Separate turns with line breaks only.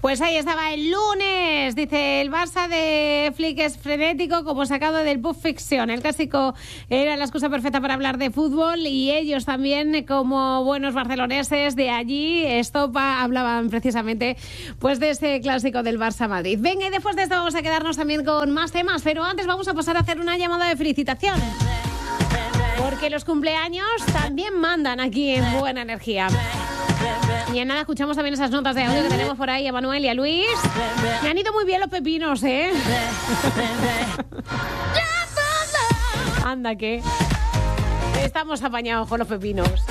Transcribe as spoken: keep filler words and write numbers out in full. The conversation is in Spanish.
Pues ahí estaba el lunes, dice el Barça de Flick es frenético como sacado del Pulp Fiction. El clásico era la excusa perfecta para hablar de fútbol y ellos también, como buenos barceloneses de allí, Estopa, hablaban precisamente pues de ese clásico del Barça Madrid. Venga, y después de esto vamos a quedarnos también con más temas, pero antes vamos a pasar a hacer una llamada de felicitación. Porque los cumpleaños también mandan aquí en Buena Energía. Y en nada escuchamos también esas notas de audio que tenemos por ahí a Manuel y a Luis. Me han ido muy bien los pepinos, ¿eh? Anda que estamos apañados con los pepinos.